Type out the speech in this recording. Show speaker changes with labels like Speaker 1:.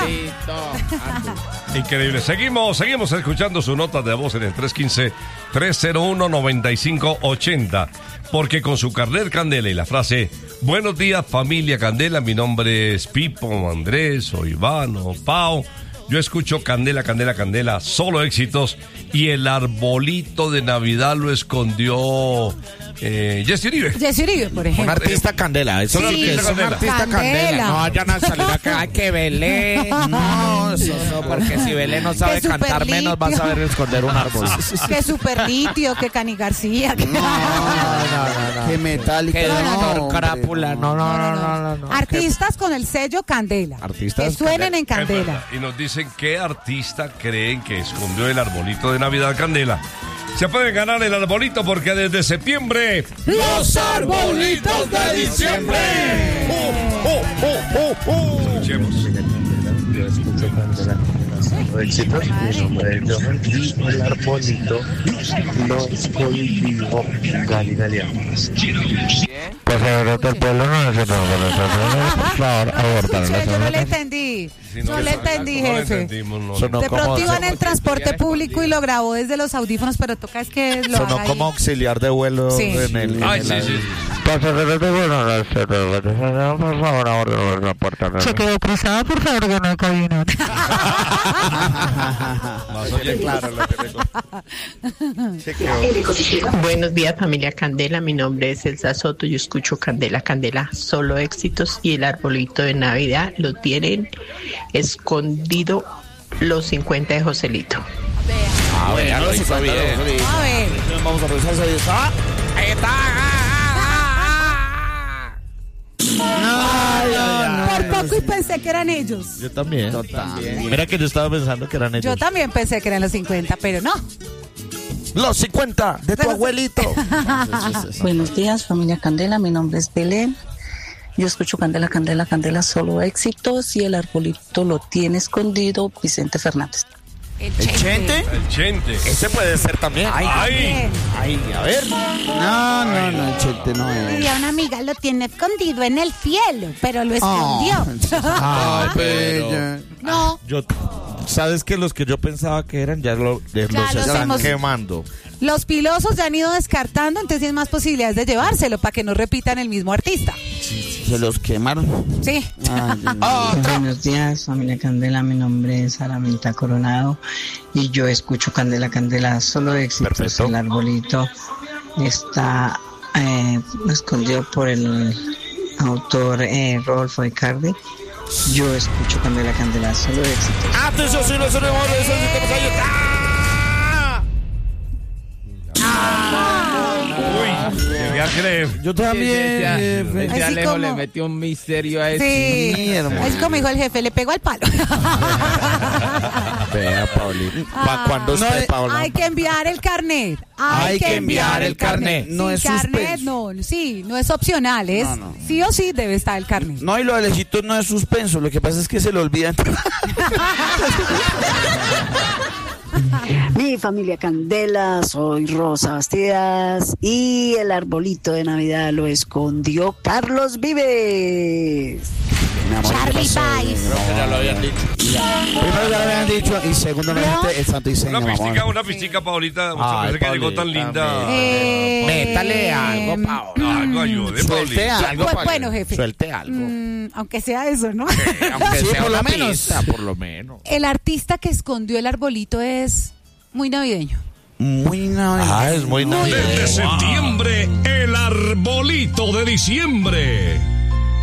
Speaker 1: Increíble. Seguimos escuchando su nota de voz en el 315-301-9580. Porque con su carnet Candela y la frase buenos días familia Candela, mi nombre es Pipo, Andrés, o Iván, o Pau. Yo escucho Candela, Candela, Candela, solo éxitos. Y el arbolito de Navidad lo escondió Jessy Uribe.
Speaker 2: Jessy Uribe, por ejemplo.
Speaker 3: Un artista Candela. Eso es lo que es un artista Candela. No vayan a salir acá. Ay, que Belén. No, eso no, porque si Belén no sabe cantar menos, va a saber esconder un árbol.
Speaker 2: Que Super Litio, que Cani García. Que...
Speaker 3: No.
Speaker 4: Que Metallica.
Speaker 3: Que Doctor Crápula. No.
Speaker 2: Artistas con el sello Candela.
Speaker 3: Artistas
Speaker 2: que suenen en Candela.
Speaker 1: Bueno, y nos dicen qué artista creen que escondió el arbolito de Navidad Candela. Se pueden ganar el arbolito porque desde septiembre
Speaker 4: ¡los arbolitos de diciembre!
Speaker 1: Escuchemos.
Speaker 5: Yo escucho Candela con éxitos. Mi nombre es Johan y el arbolito lo escondió Gali Galeanos.
Speaker 6: Por favor, del pueblo no se por favor, abordar la
Speaker 2: Yo no le entendí. No le entendí, jefe. De pronto iba en el transporte público y lo grabó desde los audífonos, pero toca es que lo
Speaker 3: sonó
Speaker 2: haga
Speaker 3: como
Speaker 2: ahí.
Speaker 3: auxiliar de vuelo en el...
Speaker 1: Ay, sí.
Speaker 6: Pasajeros de vuelo, por favor, abordar la puerta.
Speaker 2: Se quedó cruzada, por favor, que no hay cabina.
Speaker 3: Más oye, claro, lo que tengo.
Speaker 7: Buenos días familia Candela, mi nombre es Elsa Soto, yo escucho Candela, Candela, solo éxitos y el arbolito de Navidad lo tienen escondido los 50 de Joselito.
Speaker 3: A ver, lo hizo bien.
Speaker 2: A ver.
Speaker 3: Vamos a revisar ese disco. Ahí está.
Speaker 2: Por poco y pensé que eran ellos.
Speaker 3: Yo también. Mira que yo estaba pensando que eran ellos.
Speaker 2: Yo también pensé que eran los 50, pero no.
Speaker 3: Los 50 de tu abuelito.
Speaker 8: Buenos días, familia Candela. Mi nombre es Belén. Yo escucho Candela, Candela, Candela, solo éxitos y el arbolito lo tiene escondido Vicente Fernández.
Speaker 2: El
Speaker 3: Chente.
Speaker 1: El Chente.
Speaker 3: Ese puede ser también. Ay, a ver.
Speaker 4: No, el Chente no es.
Speaker 2: Y a una amiga lo tiene escondido en el cielo, pero lo escondió.
Speaker 3: Ay, pero...
Speaker 2: No.
Speaker 3: ¿Sabes que los que yo pensaba que eran ya los están quemando?
Speaker 2: Los pilosos ya han ido descartando, entonces tienen más posibilidades de llevárselo para que no repitan el mismo artista.
Speaker 4: Se los quemaron.
Speaker 2: Sí.
Speaker 8: Buenos días, familia Candela. Mi nombre es Araminta Coronado y yo escucho Candela, Candela, solo éxitos.
Speaker 3: Perfecto.
Speaker 8: El arbolito está escondido por el autor Rodolfo Icardi. Yo escucho Candela, Candela, solo éxitos.
Speaker 3: ¡Atención, si no se nos mueve!
Speaker 1: Llegué a creer.
Speaker 4: Yo también.
Speaker 2: Así
Speaker 9: Alejo
Speaker 2: como...
Speaker 9: le metió un misterio a eso.
Speaker 2: Sí, es como dijo el jefe, le pegó al palo.
Speaker 3: Vea, Paulito. ¿Para cuándo esté, Paula?
Speaker 2: Hay que enviar el carnet.
Speaker 3: Hay que enviar el carnet.
Speaker 4: No es
Speaker 2: carnet,
Speaker 4: suspenso.
Speaker 2: no es opcional, es sí o sí debe estar el carnet.
Speaker 4: No, y lo de Alejito no es suspenso, lo que pasa es que se lo olvidan.
Speaker 8: Mi familia Candela, soy Rosa Bastidas y el arbolito de Navidad lo escondió Carlos Vives.
Speaker 2: Charlie Vice.
Speaker 3: Creo que ya lo habían dicho.
Speaker 4: Primero ya lo habían dicho y segundo el santo diseño.
Speaker 1: Una pistica, Paulita. Muchas
Speaker 3: Ay,
Speaker 1: veces que llegó tan
Speaker 3: Paulita,
Speaker 1: linda.
Speaker 3: Métale algo, Paula.
Speaker 1: Algo ayude, Paulita.
Speaker 2: Bueno, jefe.
Speaker 3: Suelte algo.
Speaker 2: Aunque sea eso, ¿no?
Speaker 3: Aunque sea
Speaker 4: por lo
Speaker 3: una
Speaker 4: menos.
Speaker 3: pista, por lo menos.
Speaker 2: El artista que escondió el arbolito es muy navideño.
Speaker 4: Muy navideño.
Speaker 3: Es muy navideño.
Speaker 1: Desde septiembre, el arbolito de diciembre.